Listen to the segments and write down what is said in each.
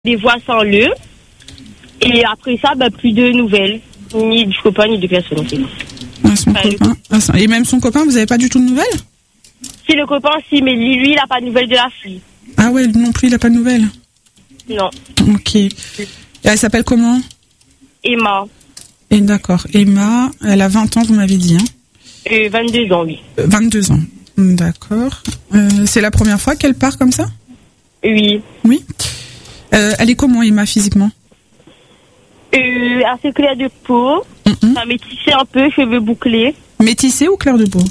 des voix sans le. Et après ça, plus de nouvelles. Ni du copain, ni de personne. Son copain. Et même son copain, vous n'avez pas du tout de nouvelles? Si, le copain, si, mais lui, il n'a pas de nouvelles de la fille. Ah ouais, non plus, il n'a pas de nouvelles? Non. Ok. Et elle s'appelle comment? Emma. Et d'accord. Emma, elle a 20 ans, vous m'avez dit, hein? 22 ans, oui. 22 ans. D'accord. C'est la première fois qu'elle part comme ça? Oui. Oui. Elle est comment, Emma, physiquement? Assez clair de peau. Ça métissé un peu, cheveux bouclés. Métissé ou clair de peau?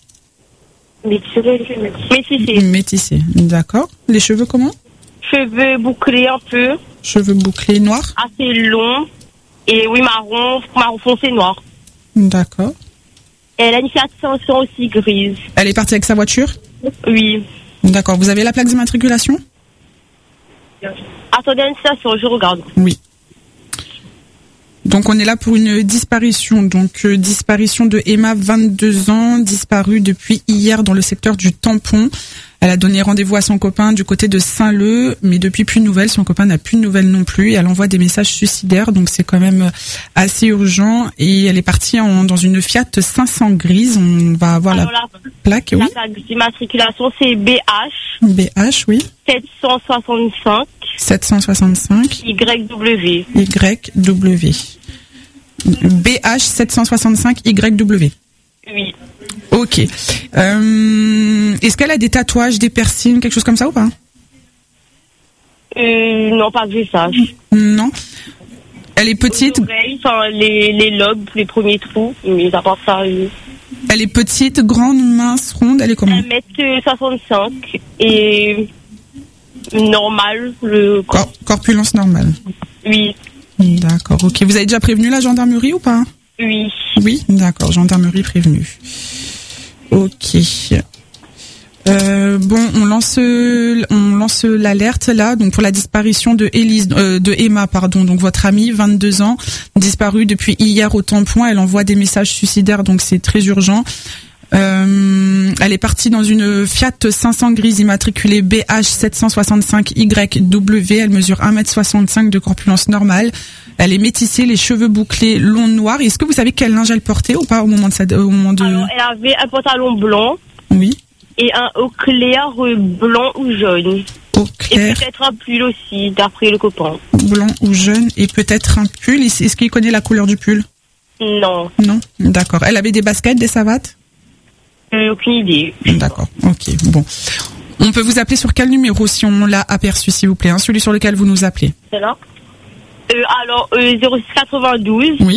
Métissé. Métissé, d'accord. Les cheveux comment? Cheveux bouclés un peu. Cheveux bouclés noirs? Assez longs. Et oui, marron foncé noir. D'accord. Et elle a une Fiat 500 aussi grise. Elle est partie avec sa voiture? Oui. D'accord. Vous avez la plaque d'immatriculation? Attendez une station, je regarde. Oui. Donc on est là pour une disparition. Donc disparition de Emma, 22 ans, disparue depuis hier dans le secteur du Tampon. Elle a donné rendez-vous à son copain du côté de Saint-Leu, mais depuis plus de nouvelles. Son copain n'a plus de nouvelles non plus. Et elle envoie des messages suicidaires, donc c'est quand même assez urgent. Et elle est partie dans une Fiat 500 grise. On va avoir la plaque. La oui. plaque d'immatriculation, c'est BH. BH, oui. 765. 765. YW. YW. BH 765 YW. Oui. Ok. Est-ce qu'elle a des tatouages, des piercings, quelque chose comme ça ou pas? Non, pas que je sache. Non. Elle est petite. Les lobes, les premiers trous, mais à part ça. Elle est petite, grande, mince, ronde. Elle est comment? 1m65 et normale. Corpulence normale. Oui. D'accord. Ok. Vous avez déjà prévenu la gendarmerie ou pas? Oui. Oui. D'accord. Gendarmerie prévenue. Ok. On lance l'alerte là, donc pour la disparition de Emma, donc votre amie, 22 ans, disparue depuis hier au Tampon. Elle envoie des messages suicidaires, donc c'est très urgent. Elle est partie dans une Fiat 500 grise immatriculée BH 765 YW. Elle mesure 1m65 de corpulence normale. Elle est métissée, les cheveux bouclés, longs noirs. Est-ce que vous savez quel linge elle portait ou pas au moment de Alors, elle avait un pantalon blanc. Oui. Et un haut clair blanc ou jaune. Haut clair. Et peut-être un pull aussi, d'après le copain. Blanc ou jaune et peut-être un pull. Est-ce qu'il connaît la couleur du pull? Non. Non. D'accord. Elle avait des baskets, des savates? Aucune idée. D'accord. Ok. Bon. On peut vous appeler sur quel numéro si on l'a aperçu, s'il vous plaît, hein, celui sur lequel vous nous appelez? C'est là. Alors 0692. Oui.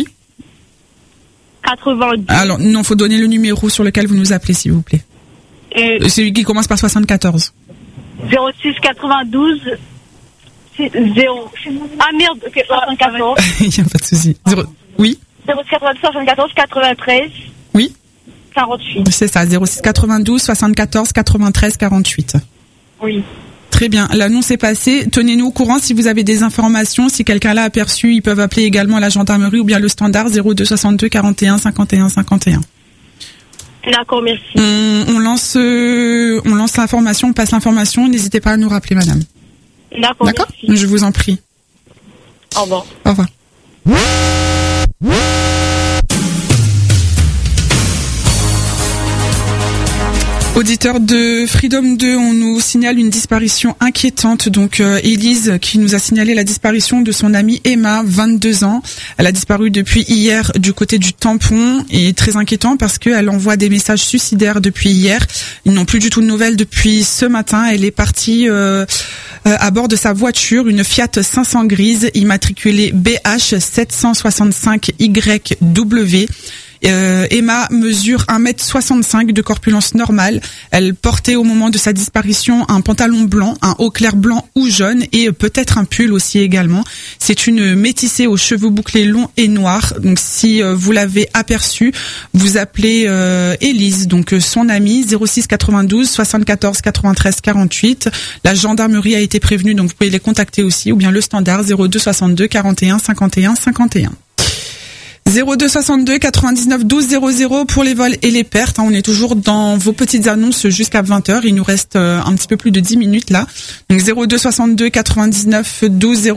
82. Alors non, faut donner le numéro sur lequel vous nous appelez, s'il vous plaît. Celui qui commence par 74. 06 92 0. Ah merde, 74. Il n'y a pas de souci. Oui. 06 92 74 93. Oui. 48. C'est ça, 06 92 74 93 48. Oui. Très bien, l'annonce est passée. Tenez-nous au courant si vous avez des informations. Si quelqu'un l'a aperçu, ils peuvent appeler également la gendarmerie ou bien le standard 02 62 41 51 51. D'accord, merci. On lance l'information, on passe l'information. N'hésitez pas à nous rappeler, madame. D'accord. D'accord. Merci. Je vous en prie. Au revoir. Au revoir. Auditeur de Freedom 2, on nous signale une disparition inquiétante. Donc Élise qui nous a signalé la disparition de son amie Emma, 22 ans. Elle a disparu depuis hier du côté du Tampon et très inquiétant parce qu'elle envoie des messages suicidaires depuis hier. Ils n'ont plus du tout de nouvelles depuis ce matin. Elle est partie à bord de sa voiture, une Fiat 500 grise immatriculée BH 765 YW. Emma mesure 1m65 de corpulence normale. Elle portait au moment de sa disparition un pantalon blanc, un haut clair blanc ou jaune et peut-être un pull aussi également. C'est une métissée aux cheveux bouclés longs et noirs. Donc si vous l'avez aperçue, vous appelez Élise, donc son amie, 06 92 74 93 48. La gendarmerie a été prévenue, donc vous pouvez les contacter aussi, ou bien le standard 02 62 41 51 51. 02 62 99 12 00 pour les vols et les pertes. On est toujours dans vos petites annonces jusqu'à 20h. Il nous reste un petit peu plus de 10 minutes là. Donc 02 62 99 12 00.